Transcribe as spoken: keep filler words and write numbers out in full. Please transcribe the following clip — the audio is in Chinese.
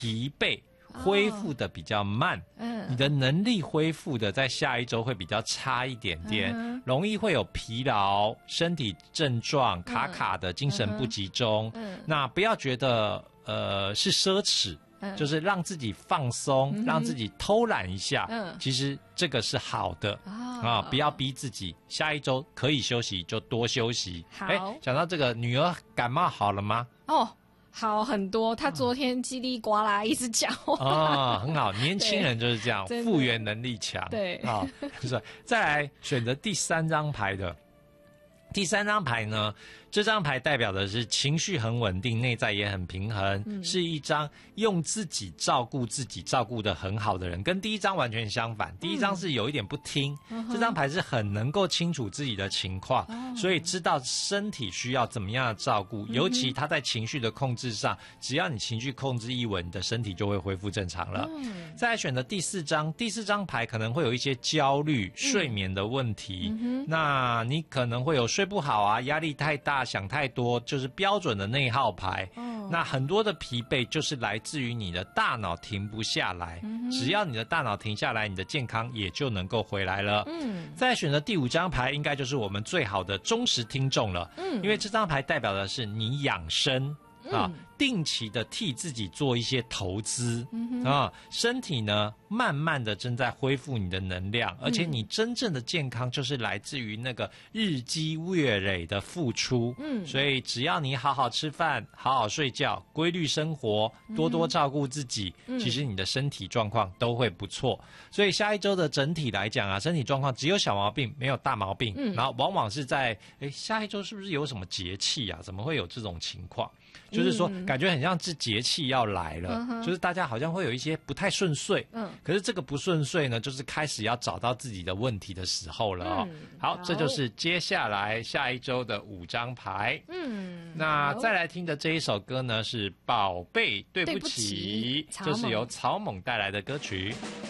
疲惫，恢复的比较慢，哦嗯，你的能力恢复的在下一周会比较差一点点，嗯，容易会有疲劳、身体症状、卡卡的、精神不集中。嗯，那不要觉得呃是奢侈，嗯，就是让自己放松，嗯，让自己偷懒一下。嗯，其实这个是好的。哦，啊，不要逼自己，下一周可以休息就多休息。好，哎，讲到这个，女儿感冒好了吗？ 哦。好很多，他昨天叽里呱啦一直讲话啊，很好，年轻人就是这样，复原能力强。 对啊，是。再来选择第三张牌的，第三张牌呢，这张牌代表的是情绪很稳定，内在也很平衡，嗯，是一张用自己照顾自己照顾得很好的人，跟第一张完全相反。第一张是有一点不听，嗯，这张牌是很能够清楚自己的情况，哦，所以知道身体需要怎么样的照顾，嗯，尤其他在情绪的控制上，只要你情绪控制一稳，你的身体就会恢复正常了。嗯，再来选择第四张，第四张牌可能会有一些焦虑、睡眠的问题，嗯，那你可能会有睡不好啊，压力太大，想太多，就是标准的内耗牌。哦，那很多的疲惫就是来自于你的大脑停不下来，嗯，只要你的大脑停下来，你的健康也就能够回来了。嗯，再选择第五张牌，应该就是我们最好的忠实听众了。嗯，因为这张牌代表的是你养生啊，嗯，定期的替自己做一些投资，嗯，啊，身体呢慢慢的正在恢复你的能量，而且你真正的健康就是来自于那个日积月累的付出。嗯，所以只要你好好吃饭，好好睡觉，规律生活，多多照顾自己，嗯，其实你的身体状况都会不错。所以下一周的整体来讲啊，身体状况只有小毛病没有大毛病，嗯，然后往往是在诶下一周是不是有什么节气啊，怎么会有这种情况，就是说感觉很像是节气要来了，嗯，就是大家好像会有一些不太顺遂，嗯，可是这个不顺遂呢，就是开始要找到自己的问题的时候了哦。嗯，好，好，这就是接下来下一周的五张牌。嗯，那再来听的这一首歌呢是《宝贝对不起》，这是由草蜢带来的歌曲。